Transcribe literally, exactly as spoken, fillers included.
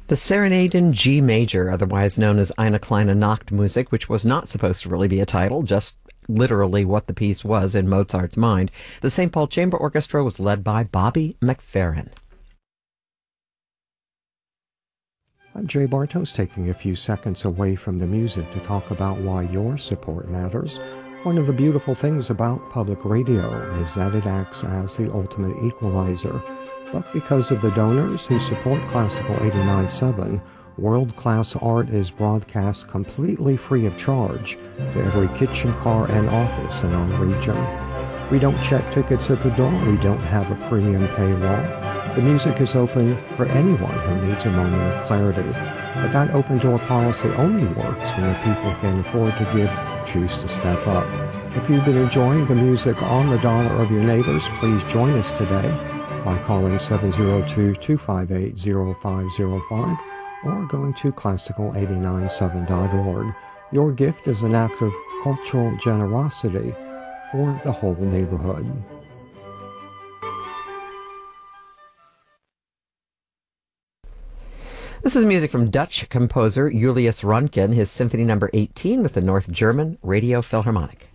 The Serenade in G Major, otherwise known as Eine kleine Nachtmusik, which was not supposed to really be a title, just literally what the piece was in Mozart's mind. The Saint Paul Chamber Orchestra was led by Bobby McFerrin. I'm Jay Bartos, taking a few seconds away from the music to talk about why your support matters. One of the beautiful things about public radio is that it acts as the ultimate equalizer. But because of the donors who support Classical eighty-nine point seven, world-class art is broadcast completely free of charge to every kitchen, car, and office in our region. We don't check tickets at the door. We don't have a premium paywall. The music is open for anyone who needs a moment of clarity. But that open-door policy only works when the people who can afford to give choose to step up. If you've been enjoying the music on the dollar of your neighbors, please join us today by calling seven oh two, two five eight, oh five oh five or going to classical eight nine seven dot org. Your gift is an act of cultural generosity for the whole neighborhood. This is music from Dutch composer Julius Röntgen, his Symphony Number eighteen with the North German Radio Philharmonic.